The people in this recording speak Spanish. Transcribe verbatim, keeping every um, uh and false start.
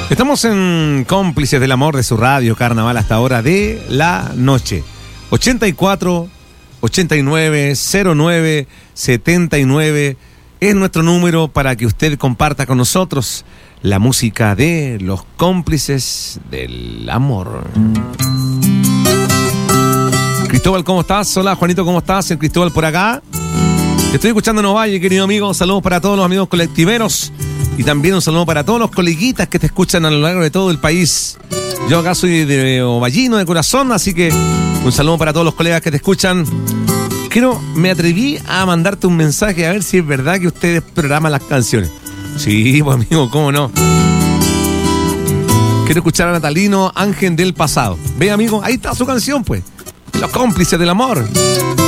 Estamos en Cómplices del Amor de su radio Carnaval hasta hora de la noche. ochenta y cuatro, ochenta y nueve, cero nueve, setenta y nueve es nuestro número para que usted comparta con nosotros la música de los Cómplices del Amor. Cristóbal, ¿cómo estás? Hola, Juanito, ¿cómo estás? El Cristóbal por acá. Te estoy escuchando en Ovalle, querido amigo. Saludos para todos los amigos colectiveros. Y también un saludo para todos los coleguitas que te escuchan a lo largo de todo el país. Yo acá soy de ovallino, de corazón, así que un saludo para todos los colegas que te escuchan. Creo, me atreví a mandarte un mensaje a ver si es verdad que ustedes programan las canciones. Sí, pues amigo, ¿cómo no? Quiero escuchar a Natalino, Ángel del Pasado. Ve, amigo, ahí está su canción, pues. Los Cómplices del Amor.